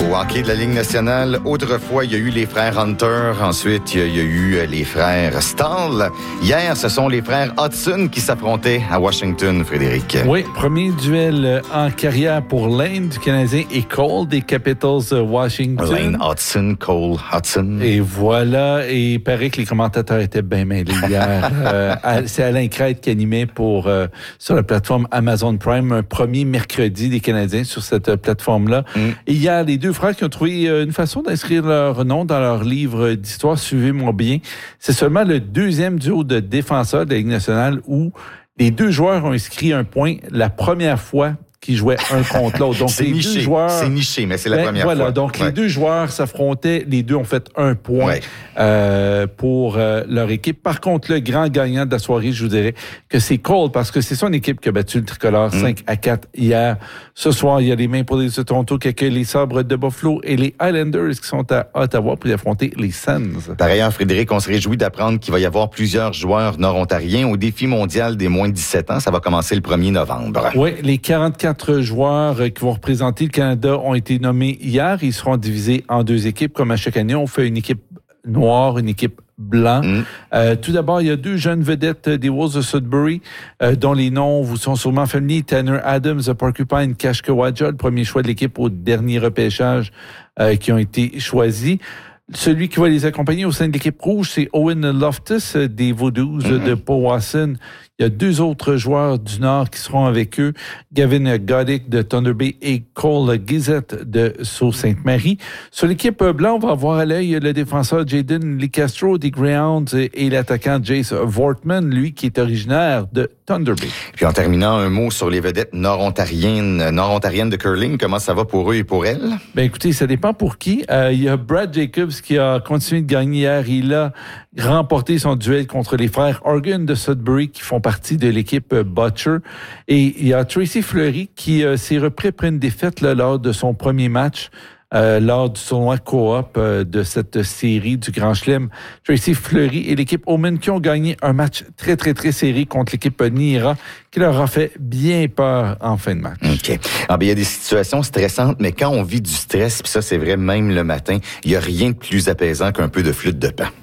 Au hockey de la Ligue nationale, autrefois, il y a eu les frères Hunter. Ensuite, il y a eu les frères Stahl. Hier, ce sont les frères Hudson qui s'affrontaient à Washington, Frédéric. Oui, premier duel en carrière pour Lane du Canadien et Cole des Capitals de Washington. Lane Hudson, Cole Hudson. Et voilà, et il paraît que les commentateurs étaient bien mêlés hier. C'est Alain Crête qui animait sur la plateforme Amazon Prime un premier mercredi des Canadiens sur cette plateforme-là. Et hier, les deux frères qui ont trouvé une façon d'inscrire leur nom dans leur livre d'histoire, suivez-moi bien. C'est seulement le deuxième duo de défenseurs de la Ligue nationale où les deux joueurs ont inscrit un point la première fois qui jouaient un contre l'autre. Donc, c'est les niché, deux joueurs... c'est niché, mais c'est la première fois. Voilà, donc les deux joueurs s'affrontaient, les deux ont fait un point pour leur équipe. Par contre, le grand gagnant de la soirée, je vous dirais que c'est Cole, parce que c'est son équipe qui a battu le tricolore 5-4 hier. Ce soir, il y a les Maple Leafs de Toronto qui accueillent les Sabres de Buffalo et les Islanders qui sont à Ottawa pour y affronter les Sens. Par ailleurs, Frédéric, on se réjouit d'apprendre qu'il va y avoir plusieurs joueurs nord-ontariens au défi mondial des moins de 17 ans. Ça va commencer le 1er novembre. Oui, les 44 joueurs qui vont représenter le Canada ont été nommés hier. Ils seront divisés en deux équipes. Comme à chaque année, on fait une équipe noire, une équipe blanc. Tout d'abord, il y a deux jeunes vedettes des Wolves de Sudbury, dont les noms vous sont sûrement familiers. Tanner Adams de Porcupine, Cash Kawaja, le premier choix de l'équipe au dernier repêchage qui ont été choisis. Celui qui va les accompagner au sein de l'équipe rouge, c'est Owen Loftus des Vaudoos de Powassan. Il y a deux autres joueurs du Nord qui seront avec eux, Gavin Goddick de Thunder Bay et Cole Gizette de Sault-Sainte-Marie. Sur l'équipe blanc, on va avoir à l'œil le défenseur Jaden Licastro des Greyhounds et l'attaquant Jace Vortman, lui qui est originaire de Thunder Bay. Puis en terminant, un mot sur les vedettes nord-ontariennes de curling. Comment ça va pour eux et pour elles? Ben écoutez, ça dépend pour qui. Il y a Brad Jacobs qui a continué de gagner hier. Il a remporté son duel contre les frères Horgan de Sudbury qui font partie de l'équipe Butcher. Et il y a Tracy Fleury qui s'est repris après une défaite lors de son premier match lors du tournoi coop de cette série du Grand Chelem. Tracy Fleury et l'équipe Omen qui ont gagné un match très, très, très serré contre l'équipe Nira qui leur a fait bien peur en fin de match. OK. Ah, ben, il y a des situations stressantes, mais quand on vit du stress, puis ça, c'est vrai même le matin, il n'y a rien de plus apaisant qu'un peu de flûte de Pan.